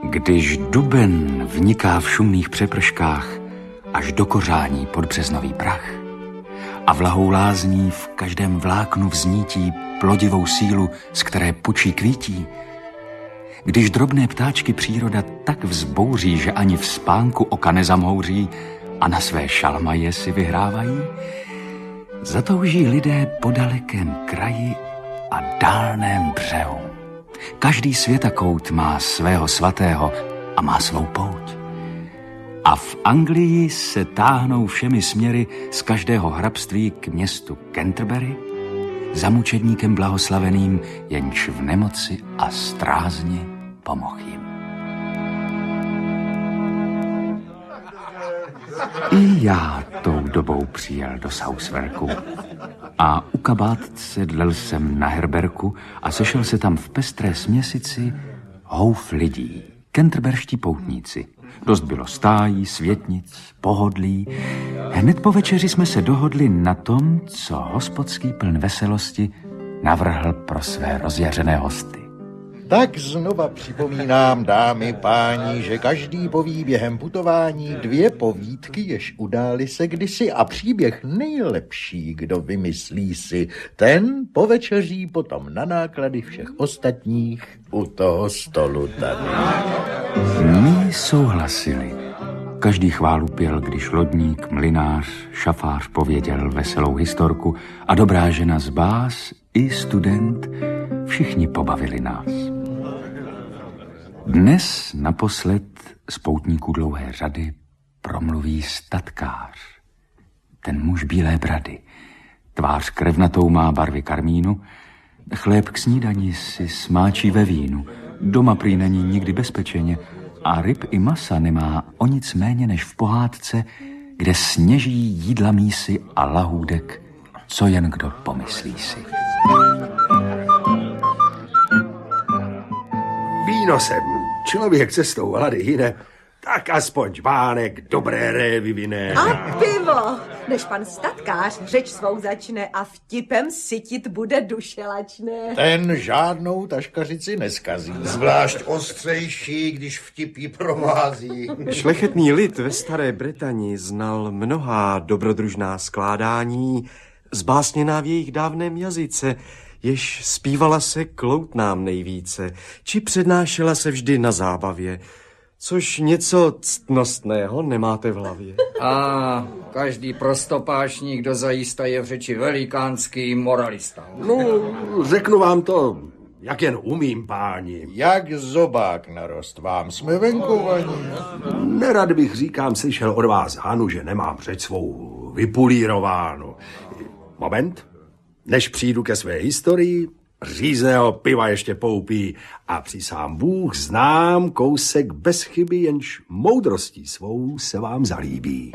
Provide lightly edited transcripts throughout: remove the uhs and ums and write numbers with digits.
Když duben vniká v šumných přeprškách až do kořání pod březnový prach a vlahou lázní v každém vláknu vznítí plodivou sílu, z které pučí kvítí, když drobné ptáčky příroda tak vzbouří, že ani v spánku oka nezamhouří a na své šalmaje si vyhrávají, zatouží lidé po dalekém kraji a dálném břehu. Každý světakout má svého svatého a má svou pouť. A v Anglii se táhnou všemi směry z každého hrabství k městu Canterbury za mučedníkem blahoslaveným, jenž v nemoci a strázni pomohl jim. I já tou dobou přijel do Southwarku a u kabátce dlel jsem na herberku a sešel se tam v pestré směsici houf lidí, canterberští poutníci. Dost bylo stájí, světnic, pohodlí. Hned po večeři jsme se dohodli na tom, co hospodský pln veselosti navrhl pro své rozjařené hosty. Tak znova připomínám, dámy, páni, že každý poví během putování 2 povídky, jež udály se kdysi, a příběh nejlepší, kdo vymyslí si, ten povečeří potom na náklady všech ostatních u toho stolu tady. My souhlasili. Každý chválu pěl, když lodník, mlynář, šafář pověděl veselou historku a dobrá žena z bás i student všichni pobavili nás. Dnes naposled z poutníků dlouhé řady promluví statkář. Ten muž bílé brady. Tvář krevnatou má barvy karmínu, chléb k snídani si smáčí ve vínu, doma prý není nikdy bezpečeně a ryb i masa nemá o nic méně než v pohádce, kde sněží jídla mísy a lahůdek, co jen kdo pomyslí si. Víno sem, člověk cestou hlady hyne, tak aspoň čbánek dobré révy vyne. A pivo, než pan statkář řeč svou začne a vtipem sytit bude duše lačné. Ten žádnou taškařici neskazí. Zvlášť ostřejší, když vtipí provází. Šlechetný lid ve Staré Bretani znal mnohá dobrodružná skládání, zbásněná v jejich dávném jazyce, jež zpívala se kloutnám nejvíce, či přednášela se vždy na zábavě, což něco ctnostného nemáte v hlavě. A každý prostopášník dozajista je v řeči velikánský moralista. No, řeknu vám to, jak jen umím, páni. Jak zobák narost, vám jsme venkovaní. Nerad bych, říkám, slyšel od vás, Hanu, že nemám řeč svou vypulírovánu. Moment, než přijdu ke své historii, řízného piva ještě poupí a přísám Bůh znám kousek bez chyby, jenž moudrostí svou se vám zalíbí.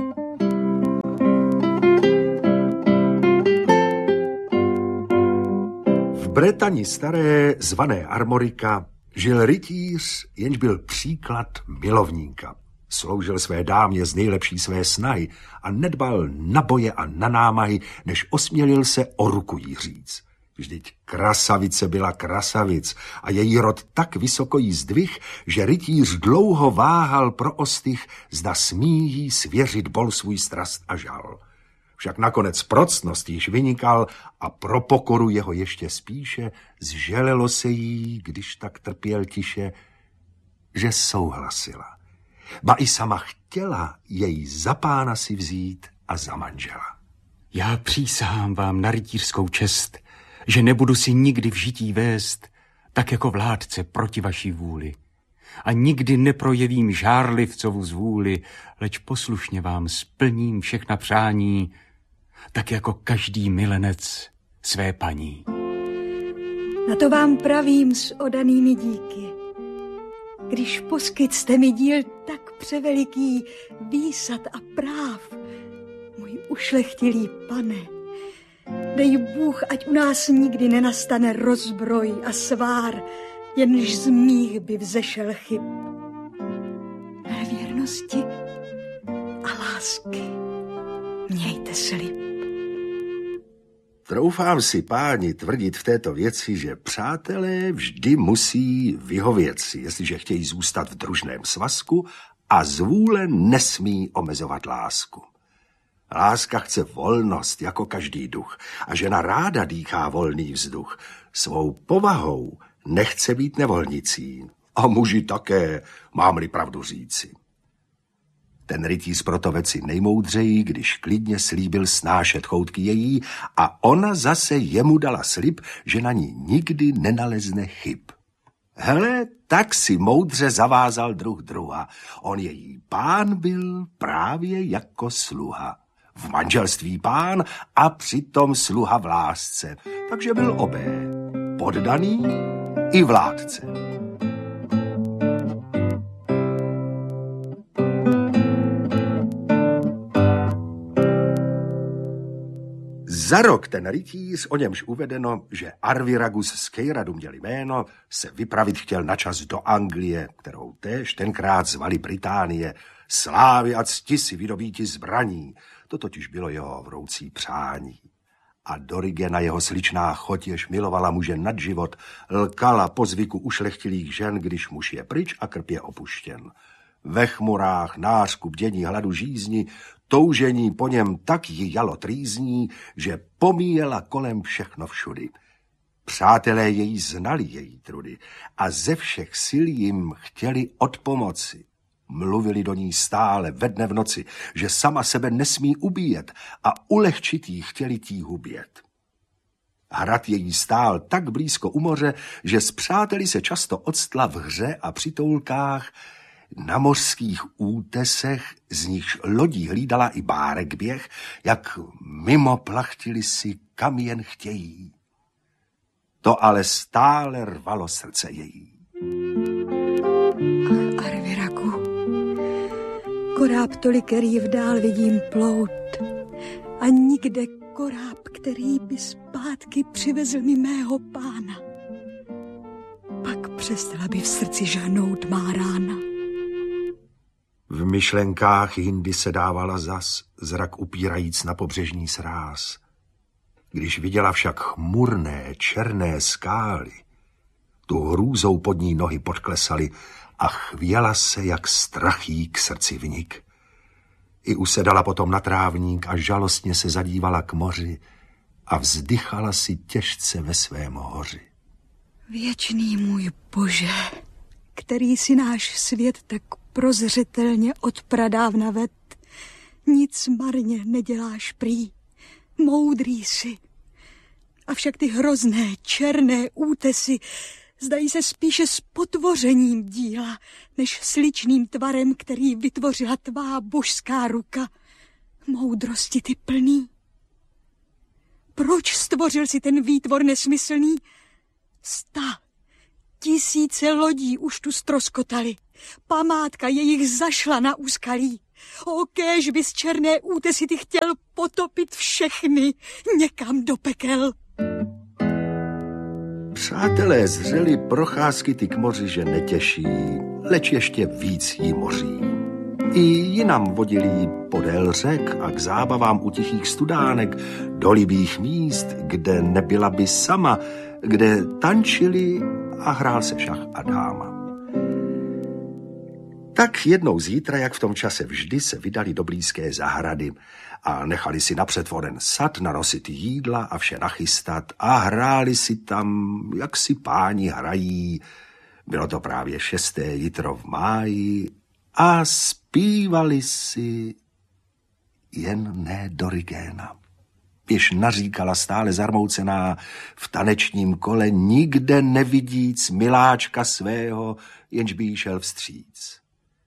V Bretani staré, zvané Armorika, žil rytíř, jenž byl příklad milovníka. Sloužil své dámě z nejlepší své snahy a nedbal na boje a na námahy, než osmělil se o ruku jí říct. Vždyť krasavice byla krasavic a její rod tak vysoko jí zdvih, že rytíř dlouho váhal pro ostych, zda smí jí svěřit bol svůj strast a žal. Však nakonec proctnost již vynikal a pro pokoru jeho ještě spíše zželelo se jí, když tak trpěl tiše, že souhlasila. Ba i sama chtěla jej za pána si vzít a za manžela. Já přísahám vám na rytířskou čest, že nebudu si nikdy v žití vést tak jako vládce proti vaší vůli. A nikdy neprojevím žárlivcovu zvůli, leč poslušně vám splním všechna přání, tak jako každý milenec své paní. Na to vám pravím s odanými díky. Když poskyt jste mi díl tak převeliký výsad a práv, můj ušlechtilý pane, dej Bůh, ať u nás nikdy nenastane rozbroj a svár, jenž z mých by vzešel chyb. Mé věrnosti a lásky mějte slib. troufám si, páni, tvrdit v této věci, že přátelé vždy musí vyhovět si, jestliže chtějí zůstat v družném svazku a zvůle nesmí omezovat lásku. Láska chce volnost jako každý duch a žena ráda dýchá volný vzduch. Svou povahou nechce být nevolnicí. A muži také, mám-li pravdu říci. Ten rytíř proto věci nejmoudřejí, když klidně slíbil snášet choutky její a ona zase jemu dala slib, že na ní nikdy nenalezne chyb. Hele, tak si moudře zavázal druh druha. On její pán byl právě jako sluha. V manželství pán a přitom sluha v lásce. Takže byl obé, poddaný i vládce. Za rok ten rytíř, o němž uvedeno, že Arviragus z Kejradu měl jméno, se vypravit chtěl na čas do Anglie, kterou též tenkrát zvali Británie, slávy a cti si vydobíti zbraní. To totiž bylo jeho vroucí přání. A Dorigena jeho sličná choť, jež milovala muže nad život, lkala po zvyku ušlechtilých žen, když muž je pryč a krp je opuštěn. Ve chmurách, nářku, bdění, hladu, žízni, toužení po něm tak ji jalo trýzní, že pomíjela kolem všechno všudy. Přátelé její znali její trudy a ze všech sil jim chtěli odpomoci. Mluvili do ní stále ve dne v noci, že sama sebe nesmí ubíjet a ulehčit jí chtěli tíhu běd. Hrad její stál tak blízko u moře, že s přáteli se často octla v hře a přitoulkách, na mořských útesech, z nichž lodí hlídala i bárek běh, jak mimo plachtili si, kam jen chtějí. To ale stále rvalo srdce její. Ach, Arviragu, koráb tolikerý vdál vidím plout a nikde koráb, který by zpátky přivezl mi mého pána. Pak přestala by v srdci žahnout má rána. V myšlenkách jindy se dávala zas, zrak upírajíc na pobřežní sráz. Když viděla však chmurné, černé skály, tu hrůzou pod ní nohy podklesaly a chvěla se, jak strachý k srdci vnik. I usedala potom na trávník a žalostně se zadívala k moři a vzdychala si těžce ve svém hoři. Věčný můj Bože, který si náš svět tak prozřetelně od pradávna ved, nic marně neděláš prý, moudrý jsi. Avšak ty hrozné, černé útesy zdají se spíše s potvořením díla, než s ličným tvarem, který vytvořila tvá božská ruka. Moudrosti ty plný. Proč stvořil si ten výtvor nesmyslný? 100 000 lodí už tu ztroskotali. Památka jejich zašla na úskalí. O kéž bys černé útesy ty chtěl potopit všechny někam do pekel. Přátelé zřeli procházky ty k moři, že netěší, leč ještě víc jí moří. I jinam vodili podél řek a k zábavám u tichých studánek, do libých míst, kde nebyla by sama, kde tančili a hrál se šach a dáma. Tak jednou zítra, jak v tom čase vždy, se vydali do blízké zahrady a nechali si napřed voden sad narosit jídla a vše nachystat a hráli si tam, jak si páni hrají. Bylo to právě 6. jitro v máji a zpívali si, jen ne Dorigena. Jež naříkala stále zarmoucená v tanečním kole, nikde nevidíc miláčka svého, jenž by jí šel vstříc.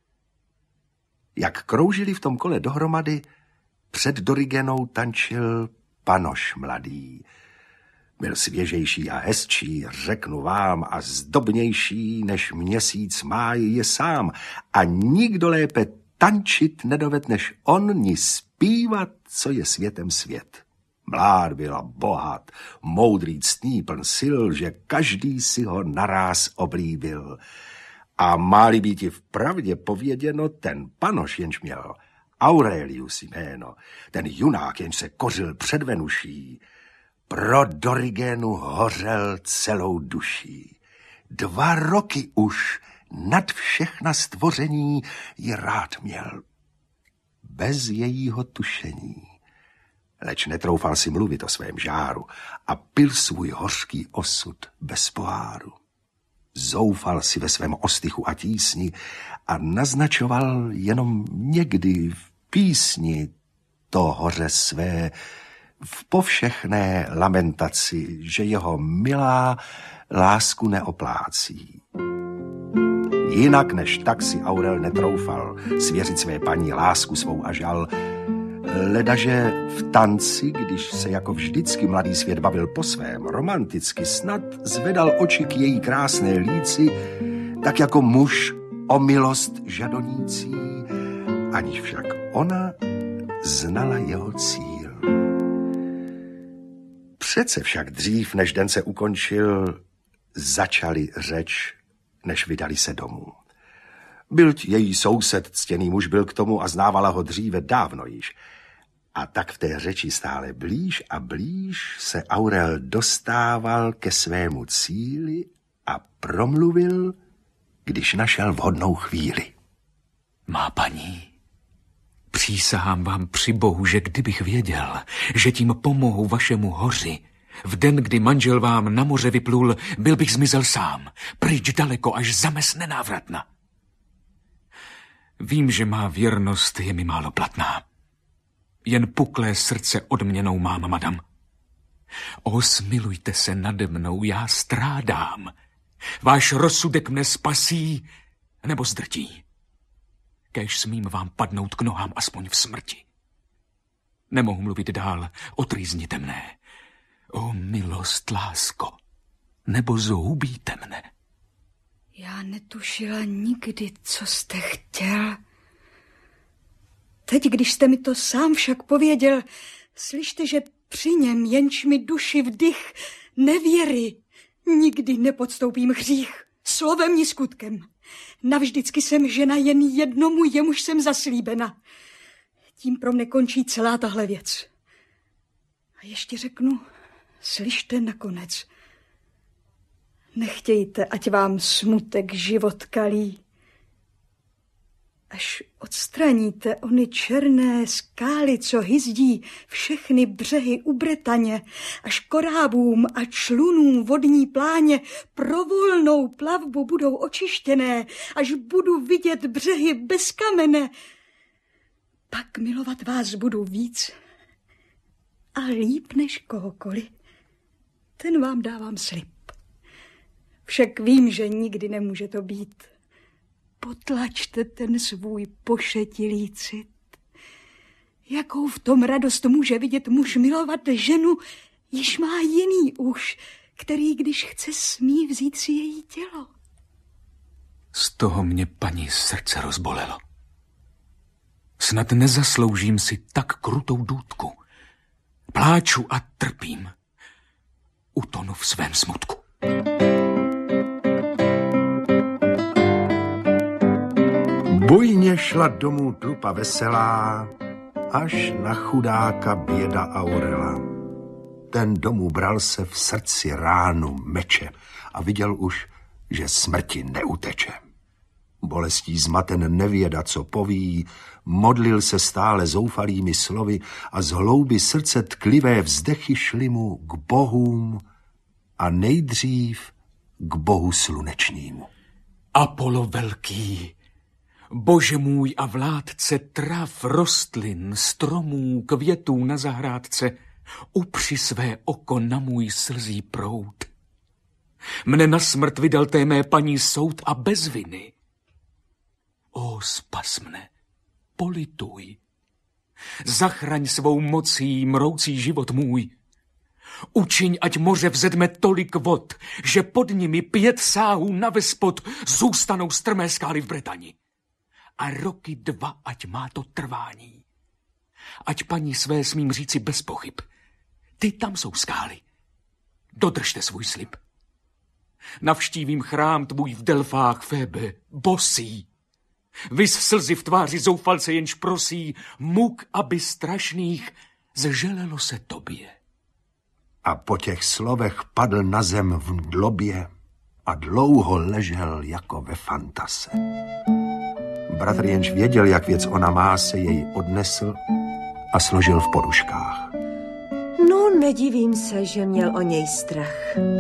Jak kroužili v tom kole dohromady, před Dorigenou tančil panoš mladý. Byl svěžejší a hezčí, řeknu vám, a zdobnější, než měsíc máj je sám. A nikdo lépe tančit nedoved, než on, ni zpívat, co je světem svět. Mlád byl a bohat, moudrý, ctný, pln sil, že každý si ho naráz oblíbil. A máli být i vpravdě pověděno, ten panoš, jenž měl Aurelius jméno, ten junák, jenž se kořil před Venuší, Pro Dorigénu hořel celou duší. 2 roky už nad všechna stvoření ji rád měl. Bez jejího tušení. Leč netroufal si mluvit o svém žáru a pil svůj hořký osud bez poháru. Zoufal si ve svém ostychu a tísni a naznačoval jenom někdy v písni to hoře své, v povšechné lamentaci, že jeho milá lásku neoplácí. Jinak než tak si Aurel netroufal svěřit své paní lásku svou a žal, ledaže v tanci, když se jako vždycky mladý svět bavil po svém, romanticky snad zvedal oči k její krásné líci, tak jako muž o milost žadonící, aniž však ona znala jeho cíl. Přece však dřív, než den se ukončil, začali řeč, než vydali se domů. Bylt její soused, ctěný muž byl k tomu a znávala ho dříve dávno již. A tak v té řeči stále blíž a blíž se Aurel dostával ke svému cíli a promluvil, když našel vhodnou chvíli. Má paní, přísahám vám při Bohu, že kdybych věděl, že tím pomohu vašemu hoři, v den, kdy manžel vám na moře vyplul, byl bych zmizel sám, pryč daleko, až za mes nenávratna. Vím, že má věrnost je mi málo platná. Jen puklé srdce odměnou mám, madam. O, smilujte se nade mnou, já strádám. Váš rozsudek mne spasí, nebo zdrtí. Kéž smím vám padnout k nohám aspoň v smrti. Nemohu mluvit dál o trýzni temné. O, milost, lásko, nebo zhubíte mne. Já netušila nikdy, co jste chtěl. Teď, když jste mi to sám však pověděl, slyšte, že při něm, jenž mi duši vdych nevěry, nikdy nepodstoupím hřích, slovem ni skutkem. Navždycky jsem žena jen jednomu, jemuž jsem zaslíbena. Tím pro mne končí celá tahle věc. A ještě řeknu, slyšte nakonec. Nechtějte, ať vám smutek život kalí. Až odstraníte ony černé skály, co hyzdí všechny břehy u Bretaně, až korábům a člunům vodní pláně pro volnou plavbu budou očištěné, až budu vidět břehy bez kamene, pak milovat vás budu víc a líp než kohokoliv. Ten vám dávám slib. Však vím, že nikdy nemůže to být. Potlačte ten svůj pošetilý cit. Jakou v tom radost může vidět muž milovat ženu, již má jiný už, který, když chce, smí vzít si její tělo. Z toho mě, paní, srdce rozbolelo. Snad nezasloužím si tak krutou důtku. Pláču a trpím. Utonu v svém smutku. Bujně šla domů tlupa veselá, až na chudáka běda Aurela. Ten domů bral se v srdci ránu meče a viděl už, že smrti neuteče. Bolestí zmaten nevěda, co poví, modlil se stále zoufalými slovy a z hlouby srdce tklivé vzdechy šly mu k bohům a nejdřív k bohu slunečnímu. Apollo velký, Bože můj a vládce trav, rostlin, stromů, květů na zahrádce, upři své oko na můj slzí proud. Mne na smrt vydal té mé paní soud a bez viny. O, spas mne, polituj. Zachraň svou mocí mroucí život můj. Učiň, ať moře vzedme tolik vod, že pod nimi 5 sáhů na vespod zůstanou strmé skály v Bretani. A roky 2, ať má to trvání. Ať paní své smím říci bez pochyb. Ty tam jsou skály. Dodržte svůj slib. Navštívím chrám tvůj v Delfách, Fébe, bosý. Vys slzy v tváři zoufalce jenž prosí, muk, aby strašných zželelo se tobě. A po těch slovech padl na zem v mdlobě a dlouho ležel jako ve fantase. Bratr, jenž věděl, jak věc ona má, se jej odnesl a složil v poduškách. No, nedivím se, že měl o něj strach.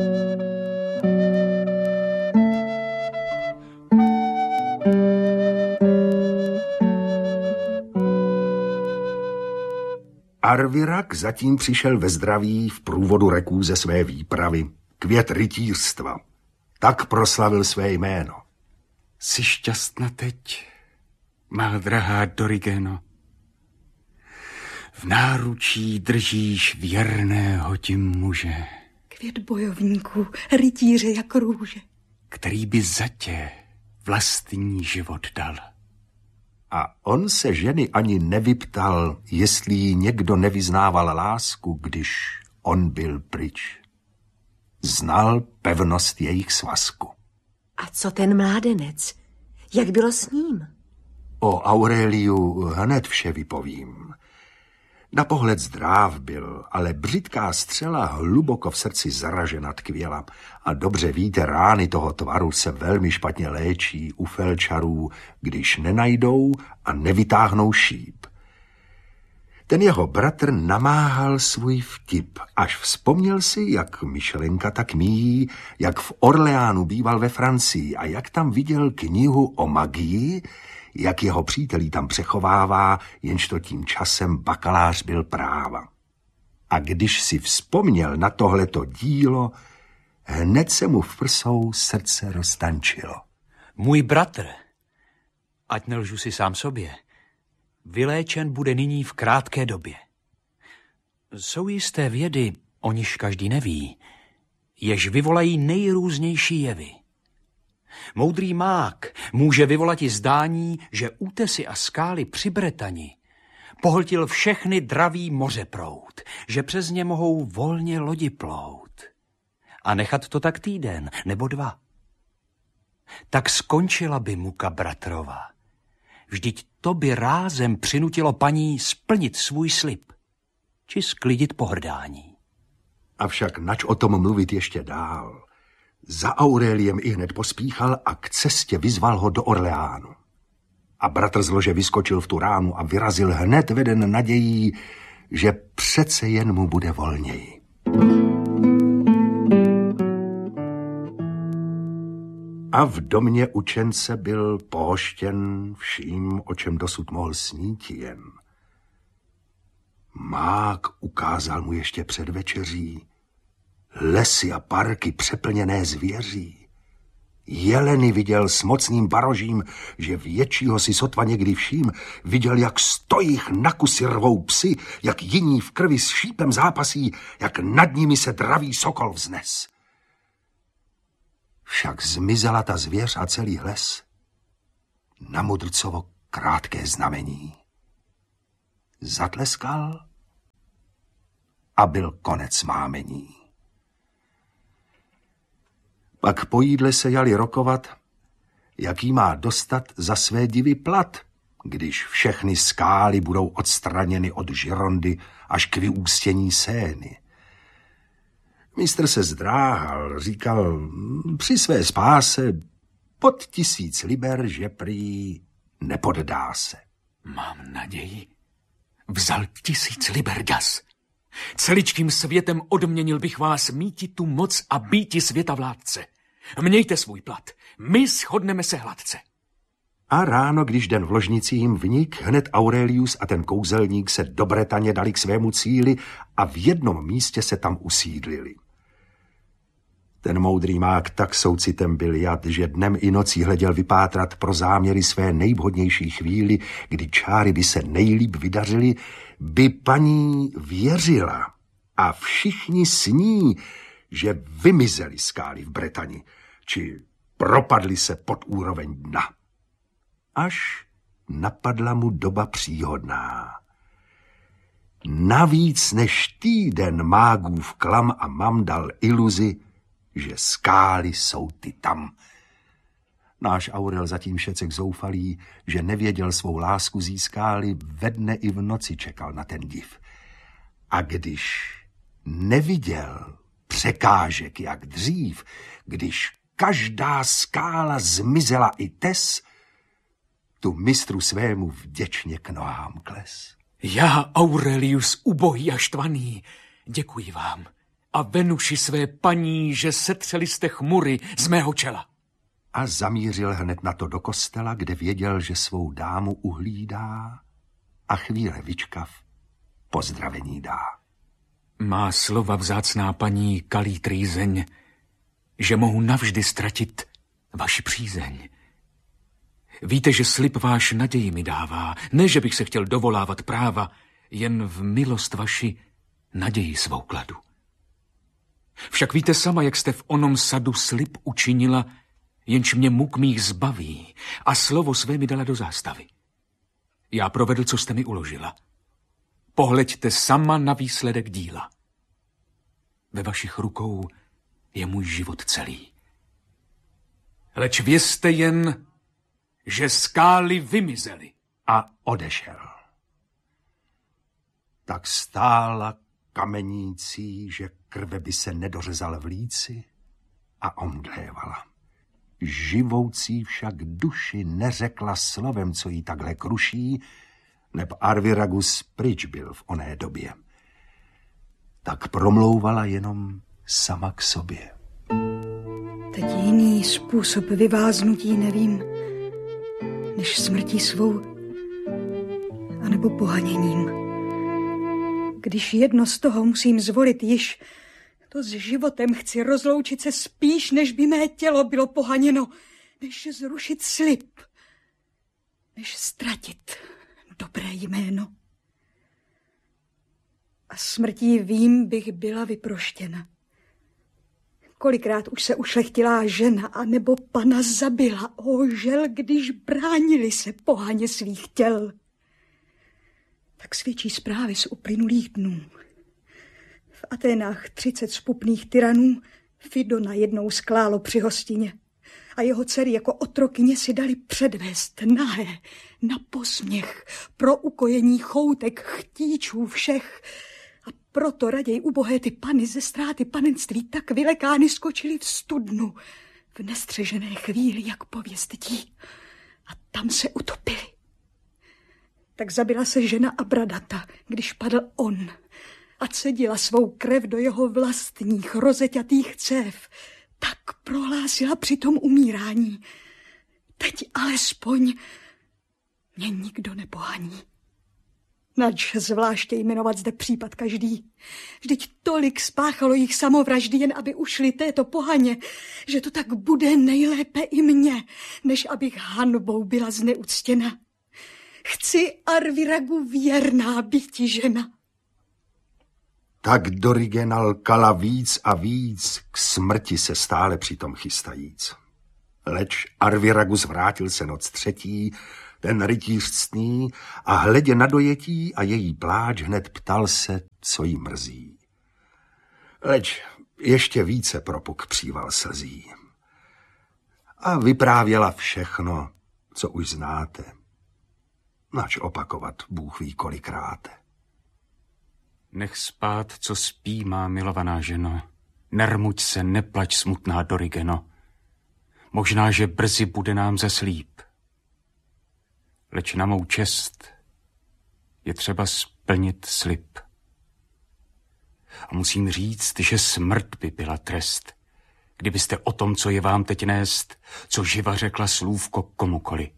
Arvirak zatím přišel ve zdraví v průvodu reků ze své výpravy, květ rytířstva. Tak proslavil své jméno. Jsi šťastná teď, má drahá Dorigeno. V náručí držíš věrného ti muže, Květ bojovníků, rytíře jak růže, který by za tě vlastní život dal. A on se ženy ani nevyptal, jestli jí někdo nevyznával lásku, když on byl pryč. Znal pevnost jejich svazku. A co ten mládenec? Jak bylo s ním? O Aureliu hned vše vypovím. Na pohled zdráv byl, ale břitká střela hluboko v srdci zaražena tkvěla. A dobře víte, rány toho tvaru se velmi špatně léčí u felčarů, když nenajdou a nevytáhnou šíp. Ten jeho bratr namáhal svůj vtip, až vzpomněl si, jak myšlenka tak míjí, jak v Orleánu býval ve Francii a jak tam viděl knihu o magii, jak jeho přítelí tam přechovává, jenž to tím časem bakalář byl práva. A když si vzpomněl na tohleto dílo, hned se mu v prsou srdce roztančilo. Můj bratr, ať nelžu si sám sobě, vyléčen bude nyní v krátké době. Jsou jisté vědy, o niž každý neví, jež vyvolají nejrůznější jevy. Moudrý mák může vyvolat i zdání, že útesy a skály při Bretani pohltil všechny dravý mořeproud, že přes ně mohou volně lodi plout. A nechat to tak týden nebo dva. Tak skončila by muka bratrova. Vždyť to by rázem přinutilo paní splnit svůj slib, či sklidit pohrdání. Avšak nač o tom mluvit ještě dál. Za Aureliem ihned pospíchal a k cestě vyzval ho do Orleánu. A bratr z lože vyskočil v tu ránu a vyrazil hned veden nadějí, že přece jen mu bude volněji. A v domě učence byl pohoštěn vším, o čem dosud mohl snít jen. Mák ukázal mu ještě před večeří lesy a parky přeplněné zvěří. Jeleny viděl s mocným barožím, že většího si sotva někdy vším, viděl, jak stojí na kusy rvou psy, jak jiní v krvi s šípem zápasí, jak nad nimi se dravý sokol vznes. Však zmizela ta zvěř a celý les. Na mudrcovo krátké znamení. Zatleskal a byl konec mámení. Pak po jídle se jali rokovat, jaký má dostat za své divy plat, když všechny skály budou odstraněny od Girondy až k vyústění Sény. Mistr se zdráhal, říkal při své spáse pod 1000 liber, že prý nepoddá se. Mám naději. Vzal 1000 liber jas. Celičkým světem odměnil bych vás míti tu moc a býti světa vládce. Mějte svůj plat, my shodneme se hladce. A ráno, když den v ložnici jim vnik, hned Aurelius a ten kouzelník se do Bretaně dali k svému cíli a v jednom místě se tam usídlili. Ten moudrý mák tak soucitem byl jad, že dnem i nocí hleděl vypátrat pro záměry své nejvhodnější chvíli, kdy čáry by se nejlíp vydařily, by paní věřila a všichni sní, že vymizely skály v Bretani, či propadly se pod úroveň dna. Až napadla mu doba příhodná. Navíc než týden mágův klam a mam dal iluzi, že skály jsou ty tam. Náš Aurel zatím šecek zoufalý, že nevěděl svou lásku získáli, ve dne i v noci čekal na ten div. A když neviděl překážek jak dřív, když každá skála zmizela i tes, tu mistru svému vděčně k nohám kles. Já, Aurelius, ubohý a štvaný, děkuji vám a Venuši své paní, že setřeli jste chmury z mého čela. A zamířil hned na to do kostela, kde věděl, že svou dámu uhlídá a chvíle vyčkav pozdravení dá. Má slova vzácná paní kalí trýzeň, že mohu navždy ztratit vaši přízeň. Víte, že slib váš naději mi dává, ne, že bych se chtěl dovolávat práva, jen v milost vaši naději svou kladu. Však víte sama, jak jste v onom sadu slib učinila, jenž mě muk mých zbaví a slovo své mi dala do zástavy. Já provedl, co jste mi uložila. Pohleďte sama na výsledek díla. Ve vašich rukou je můj život celý. Leč vězte jen, že skály vymizely. A odešel. Tak stála kamenící, že krve by se nedořezal v líci a omdlévala. Živoucí však duši neřekla slovem, co jí takhle kruší, neb Arviragus pryč byl v oné době. Tak promlouvala jenom sama k sobě. Teď jiný způsob vyváznutí nevím, než smrtí svou, anebo pohaněním. Když jedno z toho musím zvolit již, to s životem chci rozloučit se spíš, než by mé tělo bylo pohaněno, než zrušit slib, než ztratit dobré jméno. A smrtí vím, bych byla vyproštěna. Kolikrát už se ušlechtilá žena a nebo pana zabila, žel, když bránili se pohaně svých těl. Tak svědčí zprávy z uplynulých dnů. V Aténách 30 spupných tyranů Fidona jednou sklálo při hostině a jeho dcery jako otrokyně si dali předvést nahé na posměch pro ukojení choutek chtíčů všech. A proto raději ubohé ty pany ze ztráty panenství tak vylekány skočili v studnu v nestřežené chvíli, jak pověstí, a tam se utopili. Tak zabila se žena Abradata, když padl on, a cedila svou krev do jeho vlastních rozeťatých cév. Tak prohlásila při tom umírání. Teď alespoň mě nikdo nepohaní. Nač zvláště jmenovat zde případ každý. Vždyť tolik spáchalo jich samovraždy, jen aby ušli této pohaně, že to tak bude nejlépe i mně, než abych hanbou byla zneuctěna. Chci Arviragu věrná býti žena. Tak Dorigena lkala víc a víc, k smrti se stále přitom chystajíc. Leč Arviragus vrátil se noc třetí, ten rytíř ctný, a hledě na dojetí a její pláč hned ptal se, co jí mrzí. Leč ještě více propuk příval slzí. A vyprávěla všechno, co už znáte. Nač opakovat Bůh ví kolikrát. Nech spát, co spí, má milovaná ženo. Nermuď se, neplač, smutná Dorigeno. Možná, že brzy bude nám zeslíp. Leč na mou čest je třeba splnit slib. A musím říct, že smrt by byla trest, kdybyste o tom, co je vám teď nést, co živa řekla slůvko komukoli.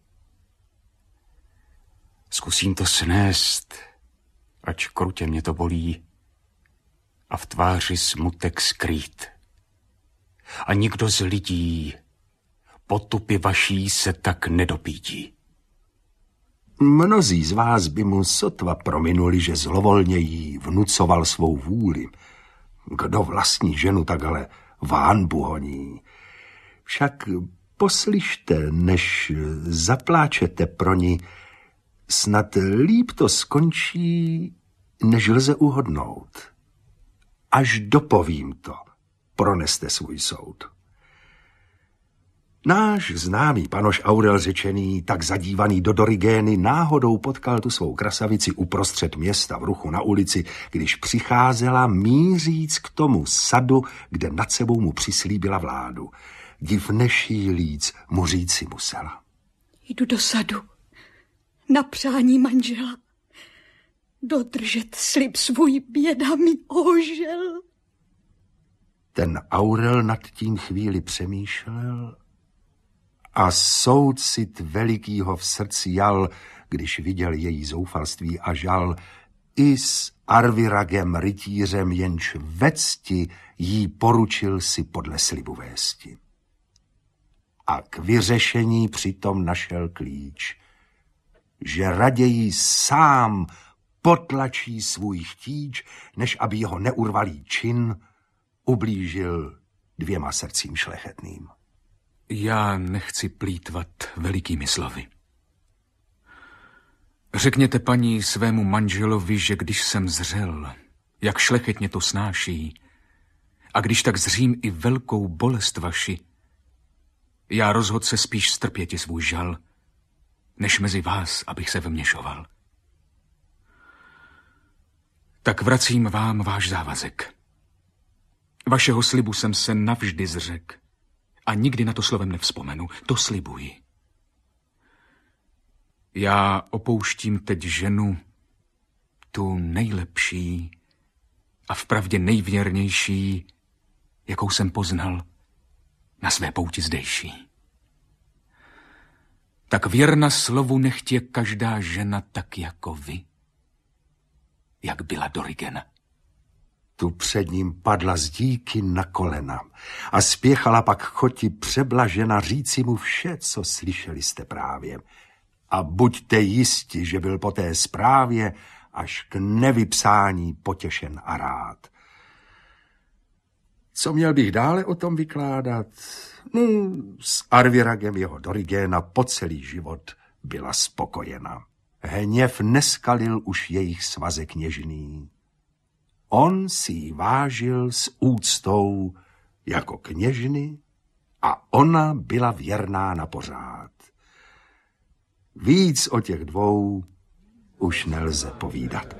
Zkusím to snést, ač krutě mě to bolí, a v tváři smutek skrýt. A nikdo z lidí potupy vaší se tak nedopítí. Mnozí z vás by mu sotva prominuli, že zlovolně jí vnucoval svou vůli. Kdo vlastní ženu takhle v hanbu honí? Však poslyšte, než zapláčete pro ní, snad líp to skončí, než lze uhodnout. Až dopovím to, proneste svůj soud. Náš známý panoš Aurel řečený, tak zadívaný do Dorigény, náhodou potkal tu svou krasavici uprostřed města v ruchu na ulici, když přicházela míříc k tomu sadu, kde nad sebou mu přislíbila vládu. Div nešílíc mu říci musela. Jdu do sadu na přání manžela. Dodržet slib svůj běda mi ožel. Ten Aurel nad tím chvíli přemýšlel a soucit velikýho v srdci jal, když viděl její zoufalství a žal, i s Arviragem rytířem, jenž ve cti jí poručil si podle slibu vésti. A k vyřešení přitom našel klíč, že raději sám potlačí svůj chtíč, než aby jeho neurvalý čin ublížil 2 srdcím šlechetným. Já nechci plýtvat velikými slovy. Řekněte paní svému manželovi, že když jsem zřel, jak šlechetně to snáší, a když tak zřím i velkou bolest vaši, já rozhod se spíš strpěti svůj žal, než mezi vás, abych se vměšoval. Tak vracím vám váš závazek. Vašeho slibu jsem se navždy zřekl a nikdy na to slovem nevzpomenu, to slibuji. Já opouštím teď ženu, tu nejlepší a vpravdě nejvěrnější, jakou jsem poznal na své pouti zdejší. Tak věrna slovu nechť je každá žena tak jako vy, jak byla Dorigena. Tu před ním padla z díky na kolena a spěchala pak choti přeblažena říci mu vše, co slyšeli jste právě. A buďte jisti, že byl po té zprávě až k nevypsání potěšen a rád. Co měl bych dále o tom vykládat? S Arviragem jeho Dorigéna po celý život byla spokojena. Hněv neskalil už jejich svazek něžný. On si ji vážil s úctou jako kněžny a ona byla věrná na pořád. Víc o těch 2 už nelze povídat.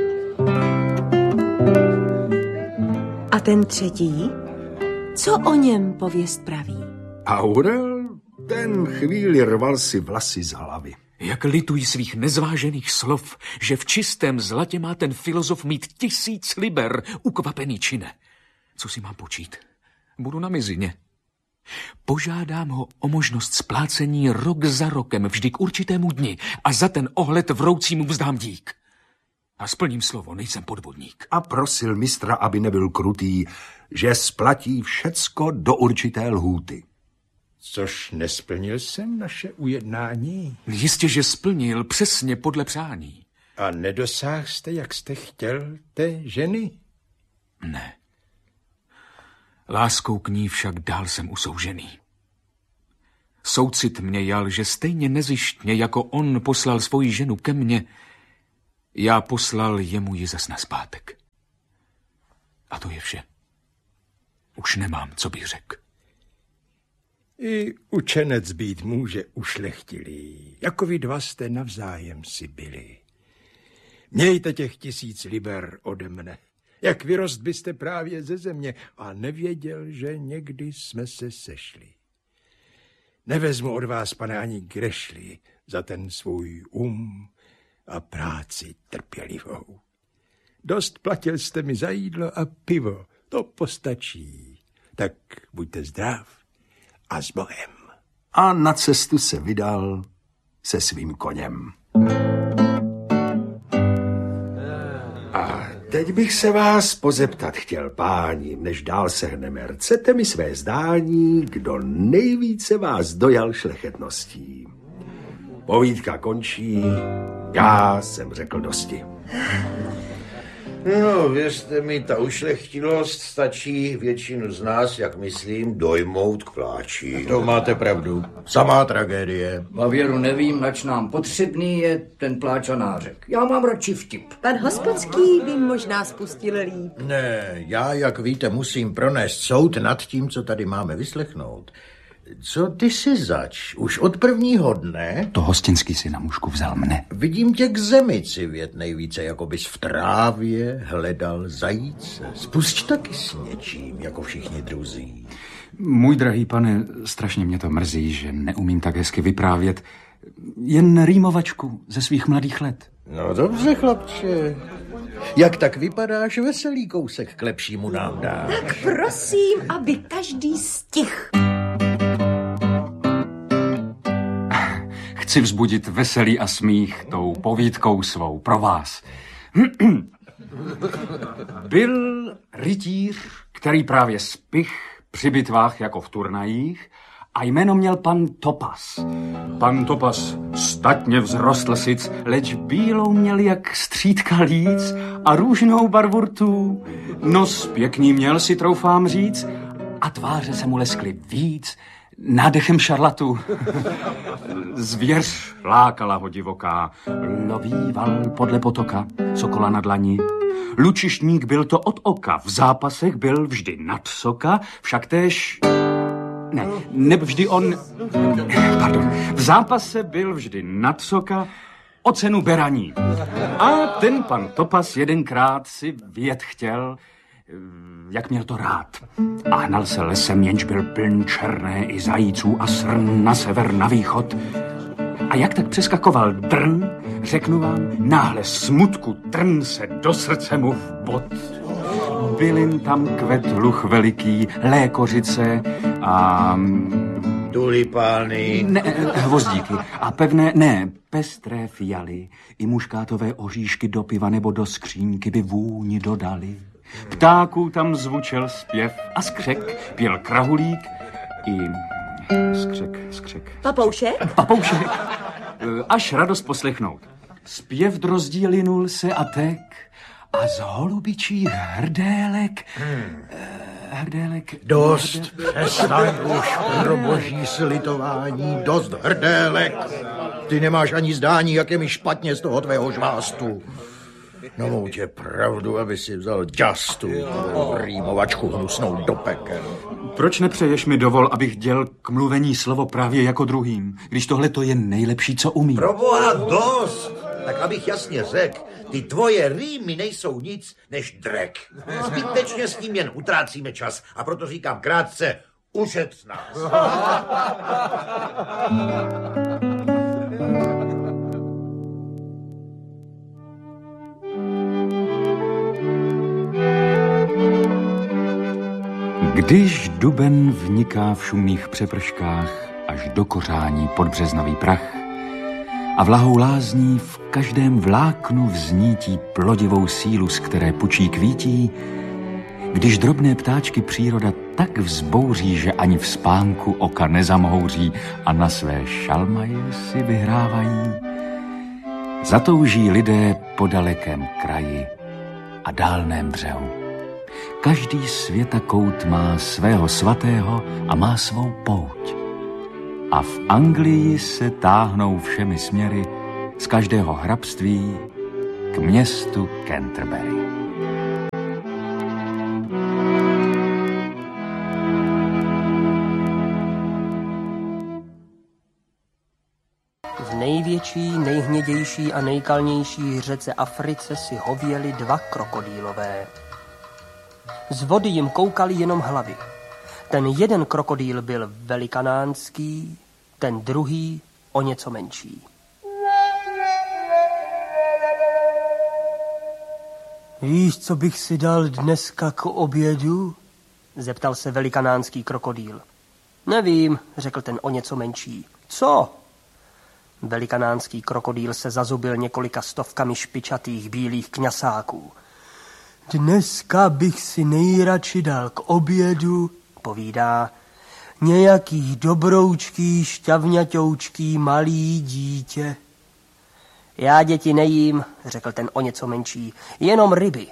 A ten třetí? Co o něm pověst praví? Aurel, ten chvíli rval si vlasy z hlavy. Jak litují svých nezvážených slov, že v čistém zlatě má ten filozof mít 1000 liber, ukvapený čine. Co si mám počít? Budu na mizině. Požádám ho o možnost splácení rok za rokem, vždy k určitému dni, a za ten ohled vroucí mu vzdám dík. A splním slovo, nejsem podvodník. A prosil mistra, aby nebyl krutý, že splatí všecko do určité lhůty. Což nesplnil jsem naše ujednání. Jistě, že splnil přesně podle přání. A nedosáhl jste, jak jste chtěl, té ženy? Ne. Láskou k ní však dál jsem usoužený. Soucit mě jal, že stejně nezištně, jako on poslal svoji ženu ke mně, já poslal jemu ji zas nazpátek. A to je vše. Už nemám, co bych řekl. I učenec být může ušlechtilý, jako vy 2 jste navzájem si byli. Mějte těch 1000 liber ode mne, jak vyrost byste právě ze země a nevěděl, že někdy jsme se sešli. Nevezmu od vás, pane, ani grešli za ten svůj a práci trpělivou. Dost platil jste mi za jídlo a pivo, to postačí. Tak buďte zdrav a s Bohem. A na cestu se vydal se svým koněm. A teď bych se vás pozeptat chtěl, páni, než dál sehneme. Chcete mi své zdání, kdo nejvíce vás dojal šlechetností. Povídka končí, já jsem řekl dosti. No, věřte mi, ta ušlechtilost stačí většinu z nás, jak myslím, dojmout k pláči. To máte pravdu. Samá tragédie. Bavěru nevím, nač nám potřebný je ten pláč a nářek. Já mám radši vtip. Pan Hospodský by možná spustil líp. Ne, já, jak víte, musím pronést soud nad tím, co tady máme vyslechnout. Co ty si zač? Už od prvního dne? To hostinský si na mužku vzal mne. Vidím tě k zemi civět nejvíce, jako bys v trávě hledal zajíce. Spusť taky s něčím, jako všichni druzí. Můj drahý pane, strašně mě to mrzí, že neumím tak hezky vyprávět. Jen rýmovačku ze svých mladých let. No dobře, chlapče. Jak tak vypadáš, veselý kousek k lepšímu nám dáš. Tak prosím, aby každý stih. Chci vzbudit veselý a smích tou povídkou svou pro vás. Byl rytíř, který právě spich při bitvách jako v turnajích a jméno měl pan Topas. Pan Topas statně vzrostl sic, leč bílou měl jak střídka líc a růžnou barvu rtů. Nos pěkný měl, si troufám říct, a tváře se mu leskly víc nádechem šarlatu. Zvěř lákala ho divoká, lovíval podle potoka sokola na dlani. Lučišník byl to od oka, v zápasech byl vždy nad soka, však též... Ne vždy on... Pardon. V zápase byl vždy nad soka o cenu beraní. A ten pan Topas jedenkrát si vyjet chtěl, jak měl to rád. A hnal se lesem, jenž byl pln černé i zajíců a srn na sever, na východ. A jak tak přeskakoval drn, řeknu vám, náhle smutku trn se do srdce mu vbod. Bylin tam kvet luch veliký, lékořice a... Tulipány. Ne, hvozdíky. A pestré fialy. I muškátové oříšky do piva nebo do skřínky by vůni dodali. Ptáků tam zvučel zpěv a skřek, pěl krahulík i... Skřek. Papoušek. Až radost poslechnout. Zpěv drozdí linul se a tek a z holubičích hrdélek... Dost, přestaň už, pro boží slitování, dost hrdélek. Ty nemáš ani zdání, jak je mi špatně z toho tvého žvástu. No mou tě pravdu, aby si vzal ďastu, rýmovačku hnusnou do pekel. Proč nepřeješ mi dovol, abych děl k mluvení slovo právě jako druhým, když tohle to je nejlepší, co umím? Proboha dost! Tak abych jasně řekl, ty tvoje rýmy nejsou nic než drek. Zbytečně s tím jen utrácíme čas a proto říkám krátce, ušetř nás. Když duben vniká v šumných přeprškách až do kořání podbřeznový prach a vlahou lázní v každém vláknu vznítí plodivou sílu, z které pučí kvítí, když drobné ptáčky příroda tak vzbouří, že ani v spánku oka nezamhouří a na své šalmaje si vyhrávají, zatouží lidé po dalekém kraji a dálném břehu. Každý světakout má svého svatého a má svou pouť. A v Anglii se táhnou všemi směry z každého hrabství k městu Canterbury. V největší, nejhnědější a nejkalnější řece Africe si hověli 2 krokodýlové. Z vody jim koukaly jenom hlavy. Ten jeden krokodýl byl velikanánský, ten druhý o něco menší. Víš, co bych si dal dneska k obědu? Zeptal se velikanánský krokodýl. Nevím, řekl ten o něco menší. Co? Velikanánský krokodýl se zazubil několika stovkami špičatých bílých kňasáků. Dneska bych si nejradši dal k obědu, povídá, nějaký dobroučký, šťavňatoučký malý dítě. Já děti nejím, řekl ten o něco menší, jenom ryby.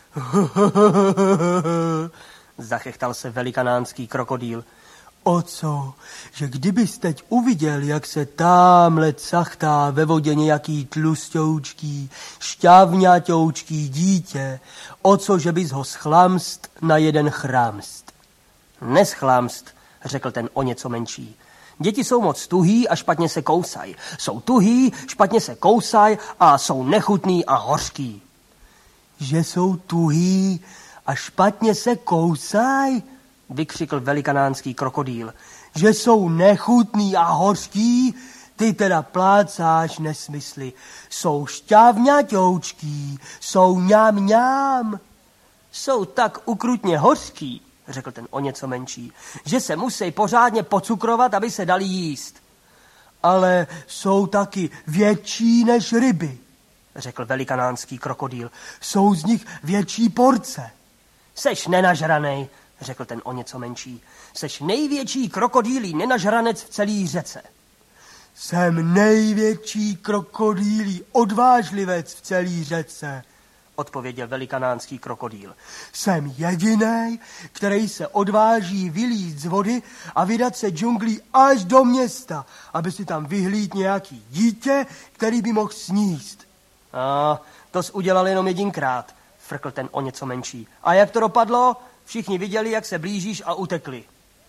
Zachechtal se velikanánský krokodýl. O co, že kdybys teď uviděl, jak se támhle cachtá ve vodě nějaký tlustoučký, šťavňatoučký dítě, o co, že bys ho schlamst na jeden chramst. Neschlamst, řekl ten o něco menší. Děti jsou moc tuhý a špatně se kousaj. Jsou tuhý, špatně se kousaj a jsou nechutný a hořký. Že jsou tuhý a špatně se kousaj? Vykřikl velikanánský krokodýl. Že jsou nechutný a hořký? Ty teda plácáš nesmysly. Jsou šťávňaťoučký, jsou ňám. Jsou tak ukrutně hořký, řekl ten o něco menší, že se musí pořádně pocukrovat, aby se dali jíst. Ale jsou taky větší než ryby, řekl velikanánský krokodýl. Jsou z nich větší porce. Seš nenažranej, řekl ten o něco menší. Seš největší krokodýlí nenažranec v celé řece. Jsem největší krokodýlí odvážlivec v celé řece, odpověděl velikanánský krokodýl. Jsem jedinej, který se odváží vylít z vody a vydat se džunglí až do města, aby si tam vyhlídl nějaký dítě, který by mohl sníst. A to jsi udělal jenom jedinkrát, frkl ten o něco menší. A jak to dopadlo? Všichni viděli, jak se blížíš a utekli.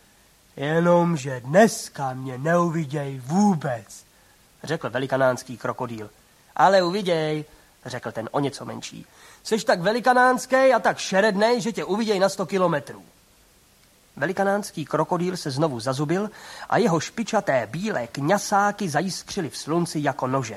Jenomže dneska mě neuviděj vůbec, řekl velikanánský krokodýl. Ale uviděj, řekl ten o něco menší. Seš tak velikanánský a tak šerednej, že tě uviděj na 100 kilometrů. Velikanánský krokodýl se znovu zazubil a jeho špičaté bílé kňasáky zajiskřily v slunci jako nože.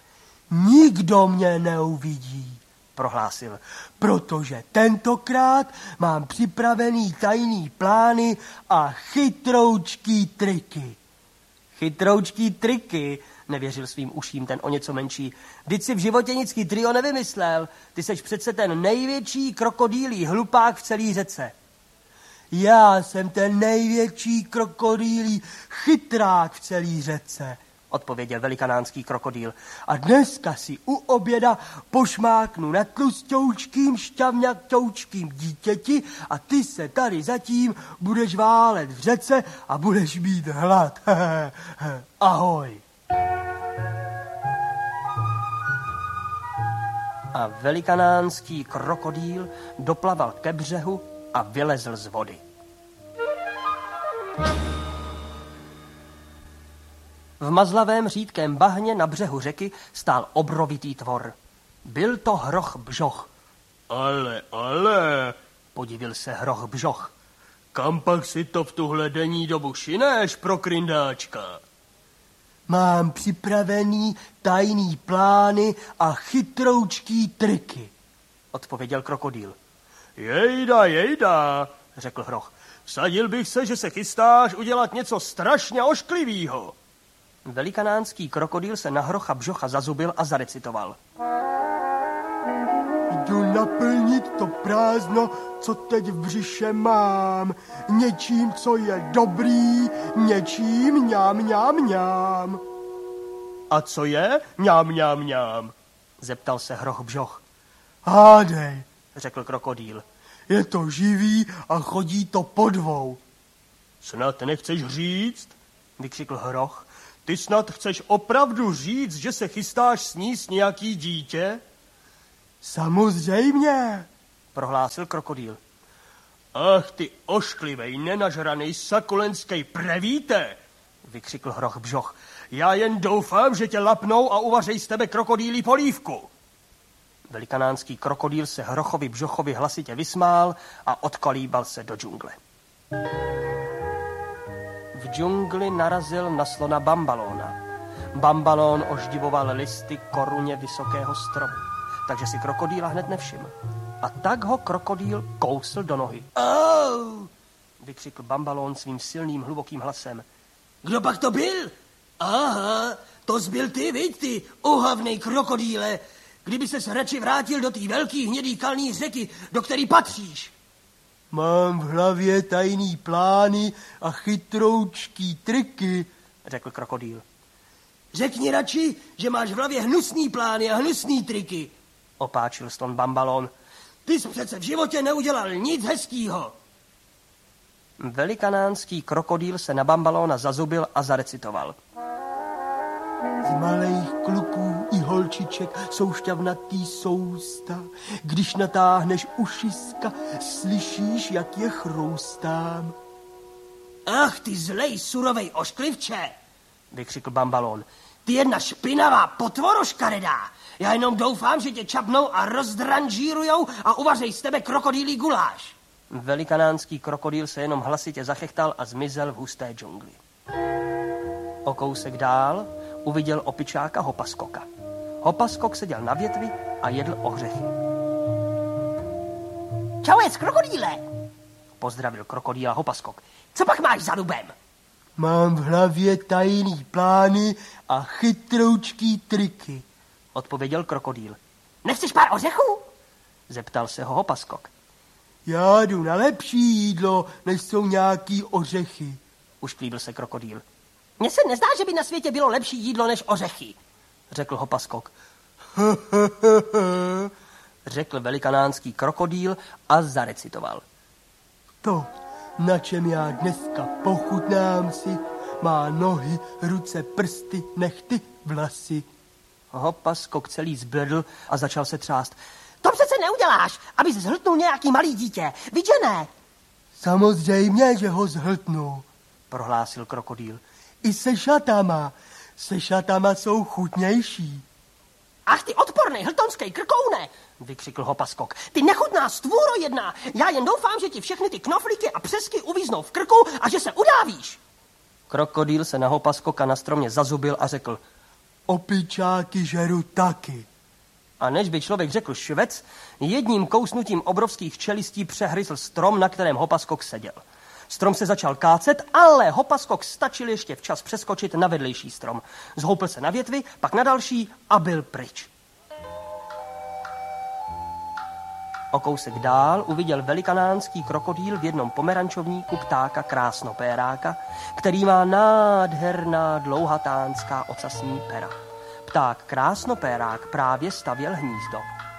Nikdo mě neuvidí, prohlásil, protože tentokrát mám připravený tajný plány a chytroučký triky. Chytroučký triky, nevěřil svým uším ten o něco menší. Vždyť si v životě nic chytrýho nevymyslel. Ty seš přece ten největší krokodýlí hlupák v celé řece. Já jsem ten největší krokodýlí chytrák v celé řece, odpověděl velikanánský krokodýl. A dneska si u oběda pošmáknu na tlustoučkým šťavňatoučkým dítěti a ty se tady zatím budeš válet v řece a budeš mít hlad. Ahoj. A velikanánský krokodýl doplaval ke břehu a vylezl z vody. V mazlavém řídkém bahně na břehu řeky stál obrovitý tvor. Byl to hroch bžoch. Ale, podivil se hroch bžoch. Kam pak si to v tuhle denní dobu šineš pro kryndáčka? Mám připravený tajný plány a chytroučký triky, odpověděl krokodýl. Jejda, řekl hroch. Vsadil bych se, že se chystáš udělat něco strašně ošklivýho. Velikanánský krokodýl se na hrocha bžocha zazubil a zarecitoval. Jdu naplnit to prázdno, co teď v břiše mám. Něčím, co je dobrý, něčím ňám. A co je ňám? Zeptal se hroch bžoch. Hádej, řekl krokodýl. Je to živý a chodí to po dvou. Snad nechceš říct, vykřikl hroch. Ty snad chceš opravdu říct, že se chystáš sníst nějaký dítě? Samozřejmě, prohlásil krokodýl. Ach, ty ošklivej, nenažranej sakulenský prevíte, vykřikl hroch bžoch. Já jen doufám, že tě lapnou a uvařej z tebe krokodýlí polívku. Velikanánský krokodýl se hrochovi bžochovi hlasitě vysmál a odkolíbal se do džungle. V džungli narazil na slona Bambalóna. Bambalón oždivoval listy koruně vysokého stromu, takže si krokodýla hned nevšiml. A tak ho krokodýl kousl do nohy. Au! Vykřikl Bambalón svým silným, hlubokým hlasem. Kdo pak to byl? Aha, to zbyl ty, viď ty, ohavnej krokodýle. Kdyby ses radši vrátil do té velký hnědý kalný řeky, do který patříš. Mám v hlavě tajný plány a chytroučký triky, řekl krokodýl. Řekni radši, že máš v hlavě hnusný plány a hnusný triky, opáčil slon Bambalón. Ty jsi přece v životě neudělal nic hezkýho. Velikanánský krokodýl se na Bambalóna zazubil a zarecitoval. Z malých kluků i holčiček jsou šťavnatý sousta. Když natáhneš ušiska, slyšíš, jak je chroustám. Ach, ty zlej, surovej ošklivče, vykřikl Bambalon. Ty jedna špinavá potvoro škaredá. Já jenom doufám, že tě čapnou a rozdranžírujou a uvařej z tebe krokodýlí guláš. Velikanánský krokodýl se jenom hlasitě zachechtal a zmizel v husté džungli. O kousek dál uviděl opičáka Hopaskoka. Hopaskok seděl na větvi a jedl ořechy. Čauec, krokodýle, pozdravil krokodýla Hopaskok. Co pak máš za dubem? Mám v hlavě tajný plány a chytroučký triky, odpověděl krokodýl. Nechceš pár ořechů? Zeptal se ho Hopaskok. Já jdu na lepší jídlo, než jsou nějaký ořechy, ušklíbil se krokodýl. Mně se nezdá, že by na světě bylo lepší jídlo než ořechy, řekl Hopaskok. Řekl velikanánský krokodýl a zarecitoval. To, na čem já dneska pochutnám si, má nohy, ruce, prsty, nechty, vlasy. Hopaskok celý zbledl a začal se třást. To přece neuděláš, abys zhltnul nějaký malý dítě, víš, že ne? Samozřejmě, že ho zhltnu, prohlásil krokodýl. I se šatama. Se šatama jsou chutnější. Ach, ty odporný hltonský krkoune, vykřikl Hopaskok. Ty nechutná stvůro jedna. Já jen doufám, že ti všechny ty knoflíky a přesky uvíznou v krku a že se udávíš. Krokodýl se na Hopaskoka na stromě zazubil a řekl. Opičáky žeru taky. A než by člověk řekl švec, jedním kousnutím obrovských čelistí přehryzl strom, na kterém Hopaskok seděl. Strom se začal kácet, ale Hopaskok stačil ještě včas přeskočit na vedlejší strom. Zhoupil se na větvi, pak na další a byl pryč. O kousek dál uviděl velikanánský krokodýl v jednom pomerančovníku ptáka krásnopéráka, který má nádherná dlouhatánská ocasní pera. Pták krásnopérák právě stavěl hnízdo.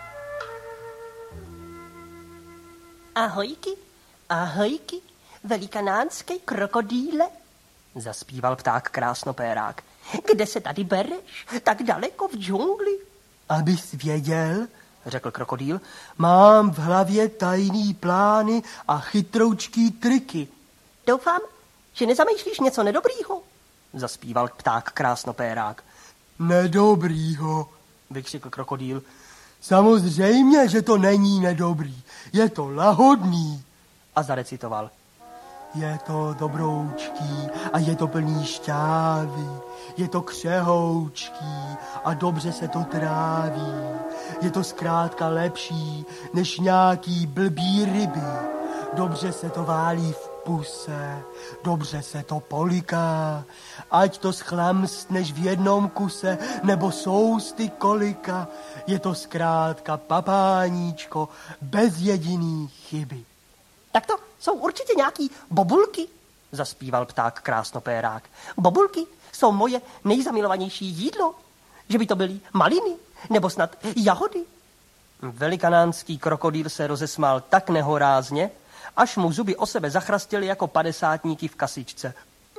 Ahojky, ahojky, velikanánský krokodýle, zaspíval pták krásnopérák. Kde se tady bereš, tak daleko v džungli? Abys věděl, řekl krokodýl, mám v hlavě tajný plány a chytroučký triky. Doufám, že nezamýšlíš něco nedobrýho, zaspíval pták krásnopérák. Nedobrýho, vykřikl krokodýl. Samozřejmě, že to není nedobrý, je to lahodný. A zarecitoval. Je to dobroučký a je to plný šťávy, je to křehoučký a dobře se to tráví. Je to zkrátka lepší než nějaký blbý ryby. Dobře se to válí v puse, dobře se to poliká. Ať to schlamstneš v jednom kuse, nebo sousty kolika. Je to zkrátka papáníčko bez jediný chyby. Tak to jsou určitě nějaký bobulky, zaspíval pták krásnopérák. Bobulky jsou moje nejzamilovanější jídlo. Že by to byly maliny, nebo snad jahody. Velikanánský krokodýl se rozesmál tak nehorázně, až mu zuby o sebe zachrastily jako padesátníky v kasičce.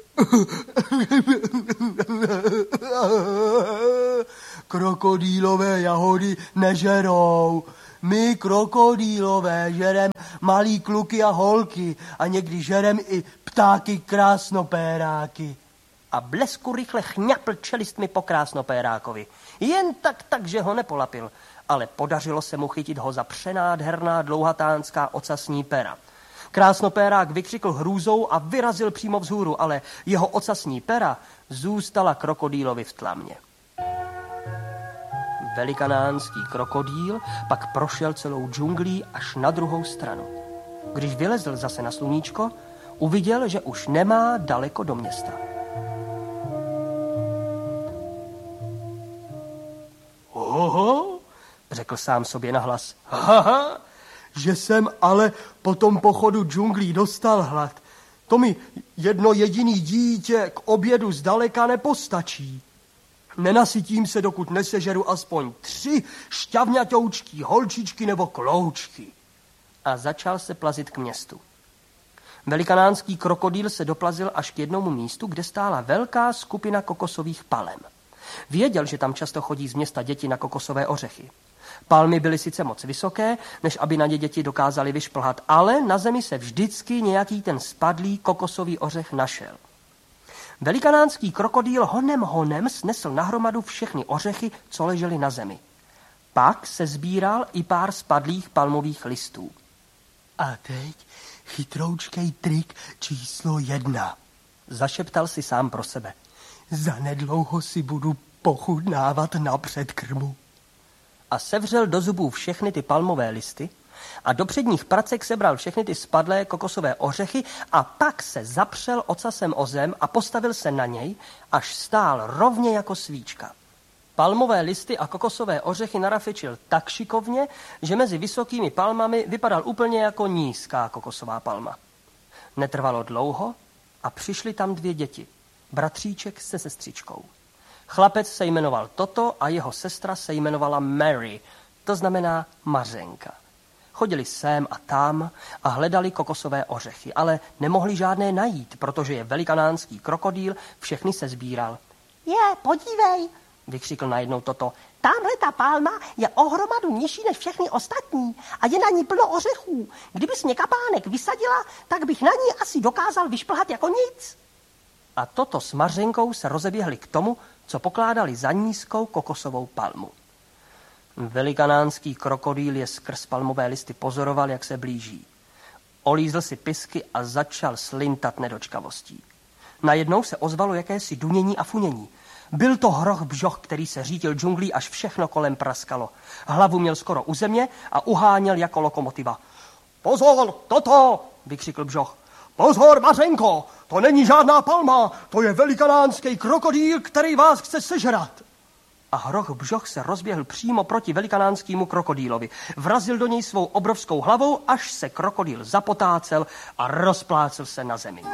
Krokodýlové jahody nežerou. My krokodýlové žerem malý kluky a holky a někdy žerem i ptáky krásnopéráky. A blesku rychle chňapl čelistmi po krásnopérákovi. Jen tak, že ho nepolapil, ale podařilo se mu chytit ho za přenádherná dlouhatánská ocasní pera. Krásnopérák vykřikl hrůzou a vyrazil přímo vzhůru, ale jeho ocasní pera zůstala krokodýlovi v tlamě. Velikanánský krokodýl pak prošel celou džunglí až na druhou stranu. Když vylezl zase na sluníčko, uviděl, že už nemá daleko do města. Oho, řekl sám sobě nahlas. Haha, že jsem ale po tom pochodu džunglí dostal hlad. To mi jedno jediný dítě k obědu zdaleka nepostačí. Nenasytím se, dokud nesežeru aspoň 3 šťavňatoučky, holčičky nebo kloučky. A začal se plazit k městu. Velikanánský krokodýl se doplazil až k jednomu místu, kde stála velká skupina kokosových palem. Věděl, že tam často chodí z města děti na kokosové ořechy. Palmy byly sice moc vysoké, než aby na ně děti dokázali vyšplhat, ale na zemi se vždycky nějaký ten spadlý kokosový ořech našel. Velikanánský krokodýl honem snesl nahromadu všechny ořechy, co ležely na zemi. Pak se sbíral i pár spadlých palmových listů. A teď chytroučkej trik číslo 1. Zašeptal si sám pro sebe. Zanedlouho si budu pochutnávat na předkrmu. A sevřel do zubů všechny ty palmové listy a do předních pracek sebral všechny ty spadlé kokosové ořechy a pak se zapřel ocasem o zem a postavil se na něj, až stál rovně jako svíčka. Palmové listy a kokosové ořechy narafečil tak šikovně, že mezi vysokými palmami vypadal úplně jako nízká kokosová palma. Netrvalo dlouho a přišly tam 2 děti, bratříček se sestřičkou. Chlapec se jmenoval Toto a jeho sestra se jmenovala Mary, to znamená Mařenka. Chodili sem a tam a hledali kokosové ořechy, ale nemohli žádné najít, protože je velikanánský krokodýl všechny se sbíral. Podívej, vykřikl najednou Toto. Tamhle ta palma je o hromadu nižší než všechny ostatní a je na ní plno ořechů. Kdybys mě kapánek vysadila, tak bych na ní asi dokázal vyšplhat jako nic. A Toto s Mařenkou se rozeběhli k tomu, co pokládali za nízkou kokosovou palmu. Velikanánský krokodýl je skrz palmové listy pozoroval, jak se blíží. Olízl si pisky a začal slintat nedočkavostí. Najednou se ozvalo jakési dunění a funění. Byl to hroch bžoch, který se řídil džunglí, až všechno kolem praskalo. Hlavu měl skoro u země a uháněl jako lokomotiva. Pozor, Toto, vykřikl bžoch. Pozor, Mařenko, to není žádná palma, to je velikanánský krokodýl, který vás chce sežrat. A hroch bžoch se rozběhl přímo proti velikanánskému krokodýlovi. Vrazil do něj svou obrovskou hlavou, až se krokodýl zapotácel a rozplácel se na zemi.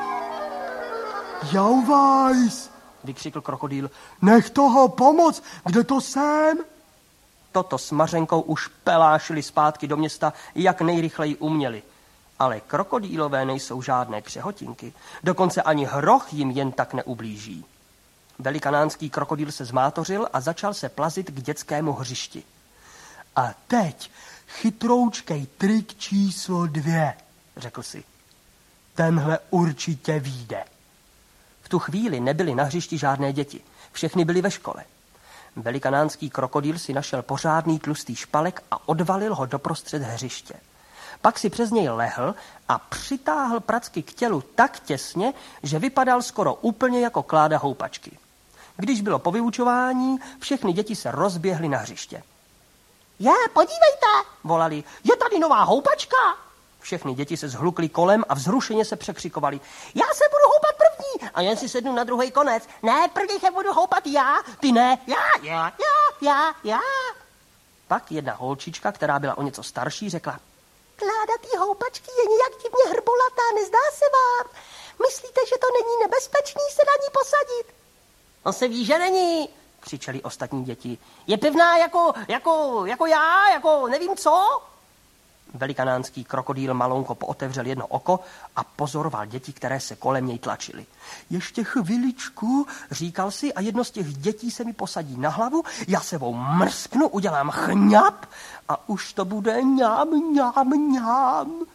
Jauvajs, vykřikl krokodýl. Nech toho pomoct, kde to jsem? Toto s Mařenkou už pelášili zpátky do města, jak nejrychleji uměli. Ale krokodýlové nejsou žádné křehotinky, dokonce ani hroch jim jen tak neublíží. Velikanánský krokodýl se zmátořil a začal se plazit k dětskému hřišti. A teď chytroučkej trik číslo 2, řekl si. Tenhle určitě vyjde. V tu chvíli nebyly na hřišti žádné děti, všechny byly ve škole. Velikanánský krokodýl si našel pořádný tlustý špalek a odvalil ho doprostřed hřiště. Pak si přes něj lehl a přitáhl pracky k tělu tak těsně, že vypadal skoro úplně jako kláda houpačky. Když bylo po vyučování, všechny děti se rozběhly na hřiště. Podívejte, volali, je tady nová houpačka. Všechny děti se zhlukly kolem a vzrušeně se překřikovali. Já se budu houpat první a jen si sednu na druhý konec. Ne, první se budu houpat já, ty ne, já. Pak jedna holčička, která byla o něco starší, řekla. Kláda té houpačky je nějak divně hrbolatá, nezdá se vám? Myslíte, že to není nebezpečný se na ní posadit? On se ví, že není, křičeli ostatní děti. Je pevná jako já, jako nevím co? Velikanánský krokodýl malonko pootevřel jedno oko a pozoroval děti, které se kolem něj tlačily. Ještě chviličku, říkal si, a jedno z těch dětí se mi posadí na hlavu, já sebou mrsknu, udělám chňap a už to bude ňám.